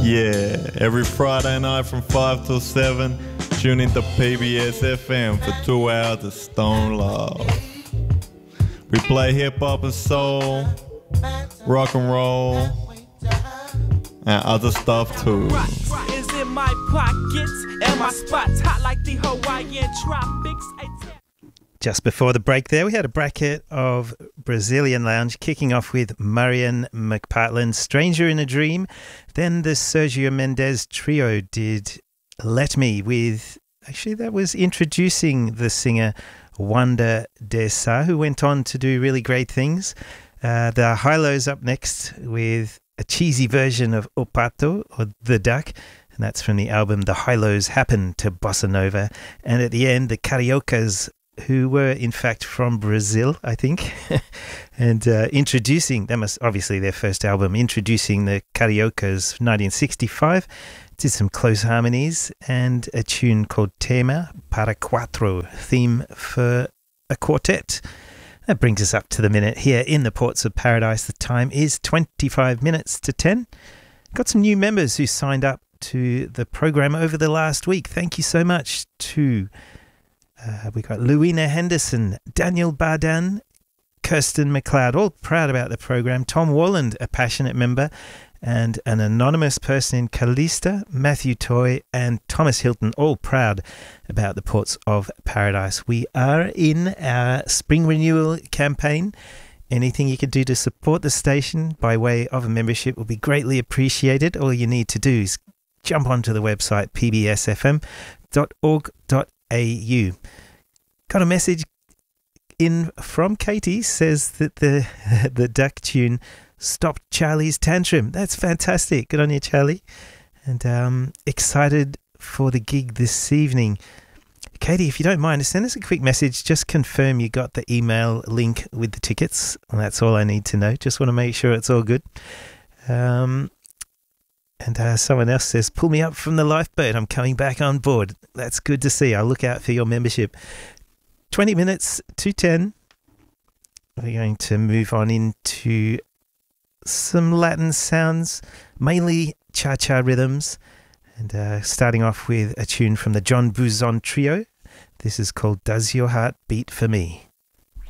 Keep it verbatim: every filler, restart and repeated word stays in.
Yeah, every Friday night from five till seven, tune into P B S F M for two hours of Stone Love. We play hip-hop and soul, rock and roll, and other stuff too. Is in my pockets and my spots hot like the Hawaiian tropics. Just before the break there, we had a bracket of Brazilian Lounge kicking off with Marian McPartland, Stranger in a Dream. Then the Sergio Mendes trio did Let Me with, actually that was introducing the singer Wanda Dessa, who went on to do really great things. Uh, the Hi-Lo's up next with a cheesy version of O Pato, or The Duck, and that's from the album The Hi-Lo's Happen to Bossa Nova. And at the end, the Cariocas, who were in fact from Brazil, I think, and uh, introducing, that was obviously their first album, introducing the Cariocas nineteen sixty-five, did some close harmonies and a tune called Tema para Quatro, theme for a quartet. That brings us up to the minute here in the Ports of Paradise. The time is twenty-five minutes to ten. Got some new members who signed up to the program over the last week. Thank you so much to Uh, we got Luina Henderson, Daniel Bardan, Kirsten McLeod, all proud about the program. Tom Walland, a passionate member, and an anonymous person in Callista, Matthew Toy, and Thomas Hilton, all proud about the Ports of Paradise. We are in our spring renewal campaign. Anything you can do to support the station by way of a membership will be greatly appreciated. All you need to do is jump onto the website p b s f m dot org dot a u. Got a message in from Katie, says that the the duck tune stopped Charlie's tantrum. That's fantastic. Good on you, Charlie. And um, excited for the gig this evening. Katie, if you don't mind, send us a quick message. Just confirm you got the email link with the tickets. Well, that's all I need to know. Just want to make sure it's all good. Um, And uh, someone else says, pull me up from the lifeboat. I'm coming back on board. That's good to see. I'll look out for your membership. twenty minutes to ten. We're going to move on into some Latin sounds, mainly cha-cha rhythms. And uh, starting off with a tune from the John Buzon Trio. This is called Does Your Heart Beat For Me?